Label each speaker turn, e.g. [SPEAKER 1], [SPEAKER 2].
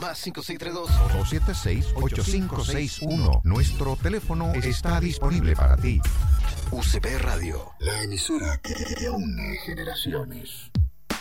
[SPEAKER 1] Más 5632
[SPEAKER 2] 276-8561. Nuestro teléfono está disponible para ti.
[SPEAKER 1] UCB Radio.
[SPEAKER 2] La emisora que une generaciones.